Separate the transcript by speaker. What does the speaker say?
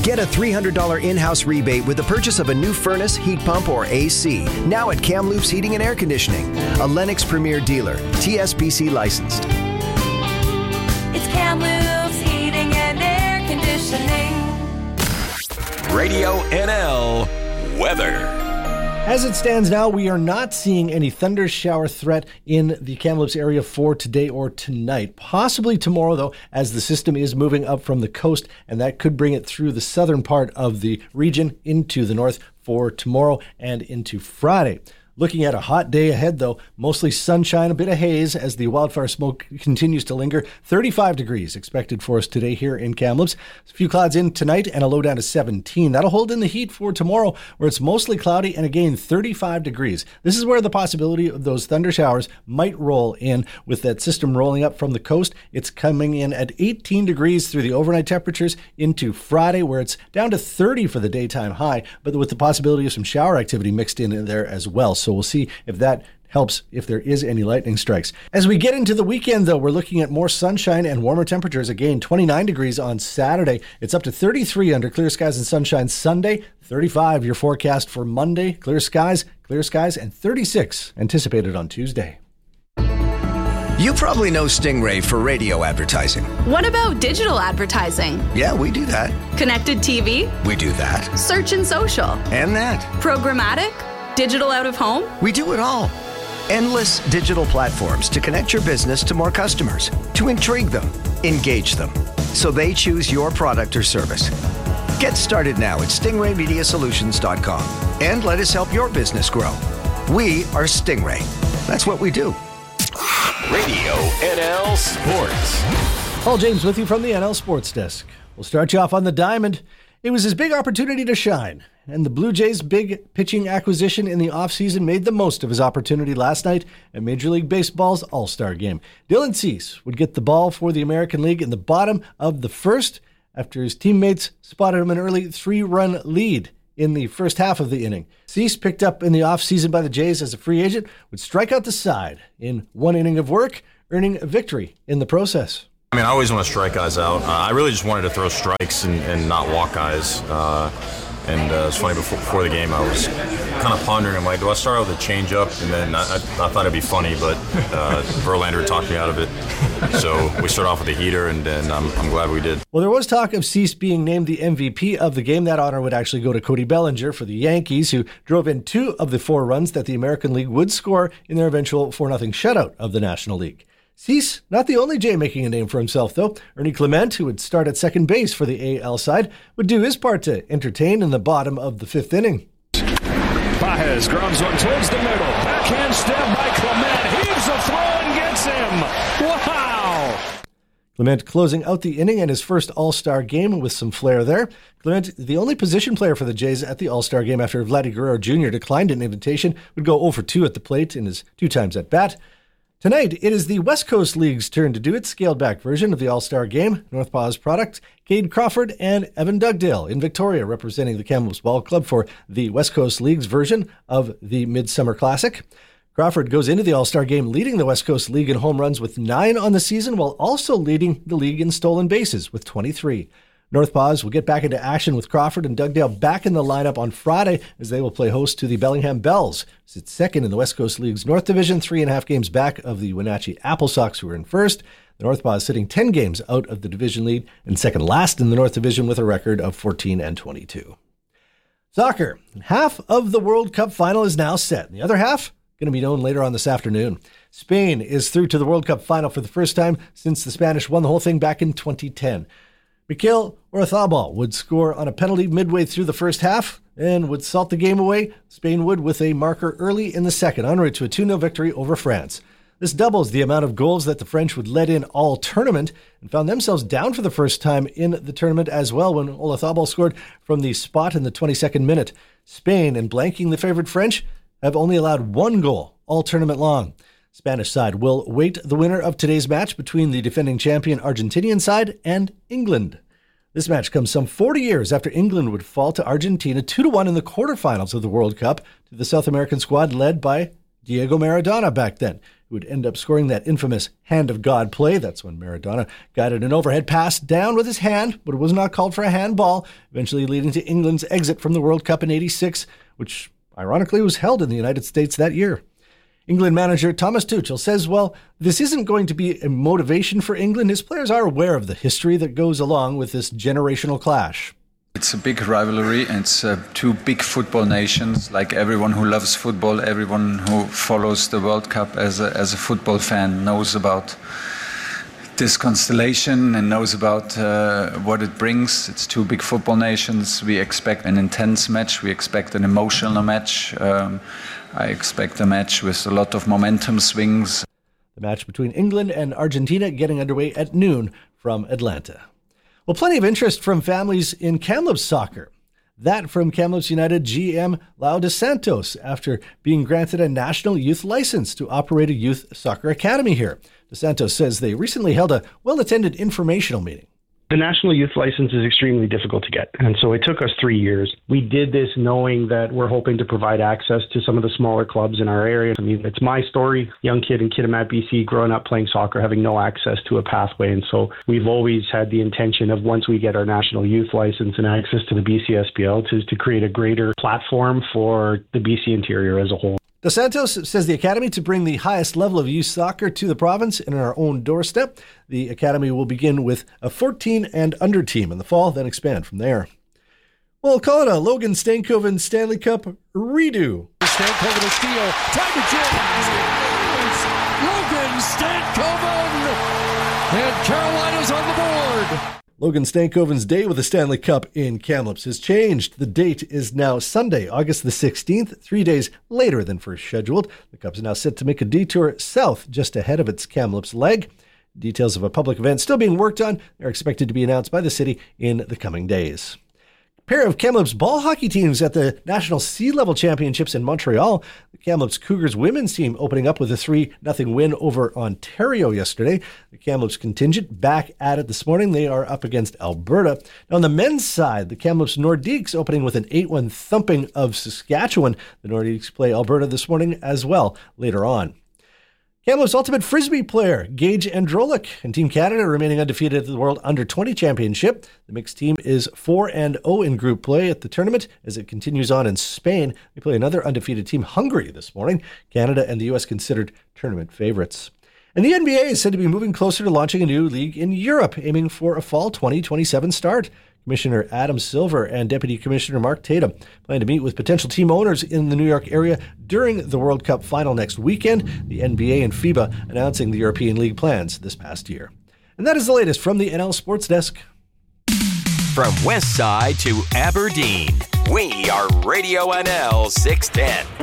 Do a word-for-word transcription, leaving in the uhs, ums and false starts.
Speaker 1: Get a three hundred dollars in-house rebate with the purchase of a new furnace, heat pump, or A C. Now at Kamloops Heating and Air Conditioning, a Lennox Premier dealer, T S B C licensed.
Speaker 2: It's Kamloops Heating and Air Conditioning.
Speaker 3: Radio N L weather.
Speaker 4: As it stands now, we are not seeing any thunder shower threat in the Kamloops area for today or tonight. Possibly tomorrow, though, as the system is moving up from the coast, and that could bring it through the southern part of the region into the north for tomorrow and into Friday. Looking at a hot day ahead, though, mostly sunshine, a bit of haze as the wildfire smoke continues to linger. thirty-five degrees expected for us today here in Kamloops. A few clouds in tonight and a low down to seventeen. That'll hold in the heat for tomorrow, where it's mostly cloudy and again thirty-five degrees. This is where the possibility of those thunder showers might roll in with that system rolling up from the coast. It's coming in at eighteen degrees through the overnight temperatures into Friday, where it's down to thirty for the daytime high, but with the possibility of some shower activity mixed in there as well. So we'll see if that helps if there is any lightning strikes. As we get into the weekend, though, we're looking at more sunshine and warmer temperatures. Again, twenty-nine degrees on Saturday. It's up to thirty-three under clear skies and sunshine Sunday. thirty-five your forecast for Monday. Clear skies, clear skies, and thirty-six anticipated on Tuesday.
Speaker 1: You probably know Stingray for radio advertising.
Speaker 5: What about digital advertising?
Speaker 1: Yeah, we do that.
Speaker 5: Connected T V?
Speaker 1: We do that.
Speaker 5: Search and social?
Speaker 1: And that.
Speaker 5: Programmatic? Digital out of home?
Speaker 1: We do it all. Endless digital platforms to connect your business to more customers, to intrigue them, engage them, so they choose your product or service. Get started now at stingray media solutions dot com and let us help your business grow. We are Stingray. That's what we do.
Speaker 3: Radio N L Sports.
Speaker 4: Paul James with you from the N L Sports Desk. We'll start you off on the diamond. It was his big opportunity to shine, and the Blue Jays' big pitching acquisition in the offseason made the most of his opportunity last night at Major League Baseball's All-Star Game. Dylan Cease would get the ball for the American League in the bottom of the first after his teammates spotted him an early three-run lead in the first half of the inning. Cease, picked up in the offseason by the Jays as a free agent, would strike out the side in one inning of work, earning a victory in the process.
Speaker 6: I mean, I always want to strike guys out. Uh, I really just wanted to throw strikes and, and not walk guys. Uh, and uh, it's funny, before, before the game, I was kind of pondering, I'm like, do I start out with a changeup? And then I, I, I thought it'd be funny, but uh, Verlander talked me out of it. So we start off with a heater, and, and I'm, I'm glad we did.
Speaker 4: Well, there was talk of Cease being named the M V P of the game. That honor would actually go to Cody Bellinger for the Yankees, who drove in two of the four runs that the American League would score in their eventual four nothing shutout of the National League. Cease, not the only Jay making a name for himself, though. Ernie Clement, who would start at second base for the A L side, would do his part to entertain in the bottom of the fifth inning.
Speaker 7: Baez grounds one towards the middle. Backhand stab by Clement. Heaves a throw and gets him. Wow!
Speaker 4: Clement closing out the inning and his first All-Star game with some flair there. Clement, the only position player for the Jays at the All-Star game after Vladdy Guerrero Junior declined an invitation, would go oh for two at the plate in his two times at bat. Tonight, it is the West Coast League's turn to do its scaled-back version of the All-Star Game. Northpaw's product, Cade Crawford and Evan Dugdale in Victoria, representing the Kamloops Ball Club for the West Coast League's version of the Midsummer Classic. Crawford goes into the All-Star Game leading the West Coast League in home runs with nine on the season, while also leading the league in stolen bases with twenty-three. Northpaws will get back into action with Crawford and Dugdale back in the lineup on Friday as they will play host to the Bellingham Bells. It's second in the West Coast League's North Division, three and a half games back of the Wenatchee Apple Sox, who are in first. The Northpaws sitting ten games out of the division lead and second last in the North Division with a record of fourteen and twenty-two. Soccer. Half of the World Cup final is now set. The other half going to be known later on this afternoon. Spain is through to the World Cup final for the first time since the Spanish won the whole thing back in twenty ten. Mikel Oyarzabal would score on a penalty midway through the first half and would salt the game away. Spain would with a marker early in the second, en route to a two nil victory over France. This doubles the amount of goals that the French would let in all tournament and found themselves down for the first time in the tournament as well when Oyarzabal scored from the spot in the twenty-second minute. Spain, in blanking the favored French, have only allowed one goal all tournament long. Spanish side will wait the winner of today's match between the defending champion Argentinian side and England. This match comes some forty years after England would fall to Argentina two to one in the quarterfinals of the World Cup to the South American squad led by Diego Maradona back then, who would end up scoring that infamous Hand of God play. That's when Maradona guided an overhead pass down with his hand, but it was not called for a handball, eventually leading to England's exit from the World Cup in eighty-six, which ironically was held in the United States that year. England manager Thomas Tuchel says, well, this isn't going to be a motivation for England. His players are aware of the history that goes along with this generational clash.
Speaker 8: It's a big rivalry, and it's uh, two big football nations. Like everyone who loves football, everyone who follows the World Cup as a, as a football fan knows about this constellation and knows about uh, what it brings. It's two big football nations. We expect an intense match. We expect an emotional match. Um, I expect a match with a lot of momentum swings.
Speaker 4: The match between England and Argentina getting underway at noon from Atlanta. Well, plenty of interest from families in Kamloops soccer. That from Kamloops United G M Lau dos Santos after being granted a national youth license to operate a youth soccer academy here. Dos Santos says they recently held a well-attended informational meeting.
Speaker 9: The national youth license is extremely difficult to get, and so it took us three years. We did this knowing that we're hoping to provide access to some of the smaller clubs in our area. I mean, it's my story, young kid in Kitimat, B C, growing up playing soccer, having no access to a pathway, and so we've always had the intention of once we get our national youth license and access to the B C S P L to, to create a greater platform for the B C interior as a whole.
Speaker 4: Dos Santos says the academy to bring the highest level of youth soccer to the province in our own doorstep. The academy will begin with a fourteen and under team in the fall, then expand from there. We'll call it a Logan Stankoven Stanley Cup redo.
Speaker 7: Stankoven a steal. Time to James. Logan Stankoven. And Carolina's on the board.
Speaker 4: Logan Stankoven's day with the Stanley Cup in Kamloops has changed. The date is now Sunday, August the sixteenth, three days later than first scheduled. The Cup is now set to make a detour south just ahead of its Kamloops leg. Details of a public event still being worked on are expected to be announced by the city in the coming days. A pair of Kamloops ball hockey teams at the National Sea-Level Championships in Montreal. The Kamloops Cougars women's team opening up with a three nothing win over Ontario yesterday. The Kamloops contingent back at it this morning. They are up against Alberta. Now on the men's side, the Kamloops Nordiques opening with an eight one thumping of Saskatchewan. The Nordiques play Alberta this morning as well later on. Kamloops Ultimate Frisbee player Gage Androlic and Team Canada remaining undefeated at the World Under twenty Championship. The mixed team is four and oh in group play at the tournament as it continues on in Spain. They play another undefeated team, Hungary, this morning. Canada and the U S considered tournament favorites. And the N B A is said to be moving closer to launching a new league in Europe, aiming for a fall twenty twenty-seven start. Commissioner Adam Silver and Deputy Commissioner Mark Tatum plan to meet with potential team owners in the New York area during the World Cup final next weekend. The N B A and FIBA announcing the European League plans this past year. And that is the latest from the N L Sports Desk.
Speaker 3: From West Side to Aberdeen, we are Radio N L six ten.